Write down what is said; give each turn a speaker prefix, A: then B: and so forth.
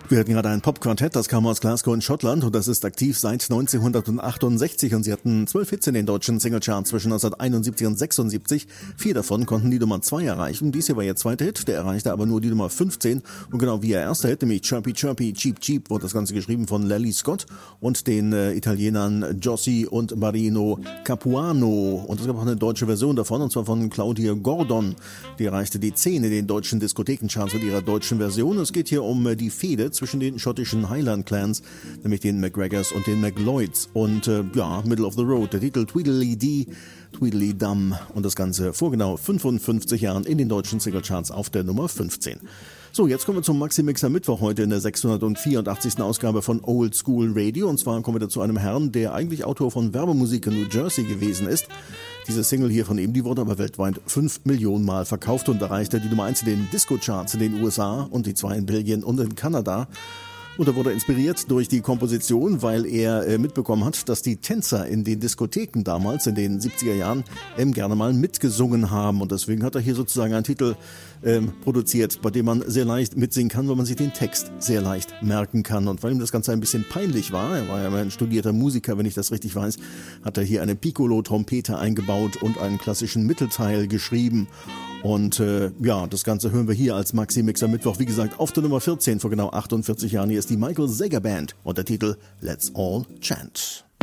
A: Wir hatten gerade ein Pop-Quartett, das kam aus Glasgow in Schottland und das ist aktiv seit 1968 und sie hatten 12 Hits in den deutschen Singlecharts zwischen 1971 und 76. 4 davon konnten die Nummer 2 erreichen. Dies hier war ihr zweiter Hit, der erreichte aber nur die Nummer 15 und genau wie ihr erster Hit, nämlich Chirpy Chirpy Cheep Cheep, wurde das Ganze geschrieben von Lally Scott und den Italienern Jossi und Marino Capuano und es gab auch eine deutsche Version davon und zwar von Claudia Gordon. Die erreichte die 10 in den deutschen Diskothekencharts mit ihrer deutschen Version. Es geht hier um die Fehde zwischen den schottischen Highland-Clans, nämlich den McGregors und den McLeods. Und Middle of the Road, der Titel Tweedledee, Tweedledum und das Ganze vor genau 55 Jahren in den deutschen Singlecharts auf der Nummer 15. So, jetzt kommen wir zum Maxi-Mixer Mittwoch heute in der 684. Ausgabe von Old School Radio. Und zwar kommen wir zu einem Herrn, der eigentlich Autor von Werbemusik in New Jersey gewesen ist. Diese Single hier von ihm, die wurde aber weltweit 5 Millionen Mal verkauft und erreichte die Nummer 1 in den Disco-Charts in den USA und die 2 in Belgien und in Kanada. Und er wurde inspiriert durch die Komposition, weil er mitbekommen hat, dass die Tänzer in den Diskotheken damals, in den 70er Jahren, gerne mal mitgesungen haben. Und deswegen hat er hier sozusagen einen Titel produziert, bei dem man sehr leicht mitsingen kann, weil man sich den Text sehr leicht merken kann. Und weil ihm das Ganze ein bisschen peinlich war, er war ja ein studierter Musiker, wenn ich das richtig weiß, hat er hier eine Piccolo-Trompete eingebaut und einen klassischen Mittelteil geschrieben. Und das Ganze hören wir hier als Maxi-Mixer Mittwoch, wie gesagt, auf der Nummer 14 vor genau 48 Jahren. Hier ist die Michael Zager Band und der Titel Let's All Chant.